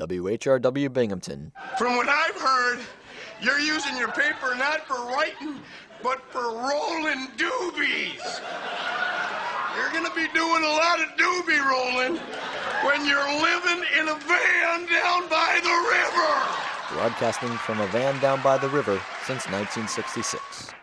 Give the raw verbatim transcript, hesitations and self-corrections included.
W H R W Binghamton. From what I've heard, you're using your paper not for writing, but for rolling doobies. You're going to be doing a lot of doobie rolling when you're living in a van down by the river. Broadcasting from a van down by the river since nineteen sixty-six.